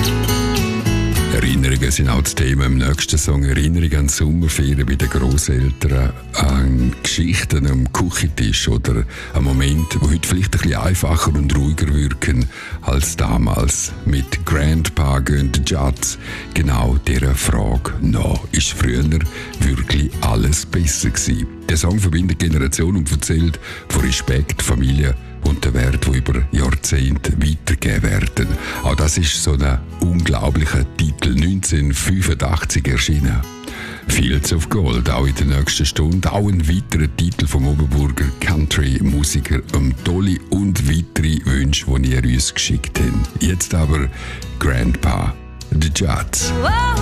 Erinnerungen sind auch das Thema im nächsten Song. Erinnerungen an die Sommerferien bei den Grosseltern, an Geschichten am Küchentisch oder an Momente, die heute vielleicht ein bisschen einfacher und ruhiger wirken als damals. Mit Grandpa gehen die Judds genau dieser Frage nach. Ist früher wirklich alles besser gewesen? Der Song verbindet Generationen und erzählt von Respekt, Familie und den Wert, die über Jahrzehnte weitergegeben werden. Auch das ist so ein unglaublicher Titel, 1985 erschienen. Fields of Gold, auch in der nächsten Stunde. Auch ein weiterer Titel vom Oberburger Country-Musiker Dolly und weitere Wünsche, die ihr uns geschickt habt. Jetzt aber Grandpa, The Judds.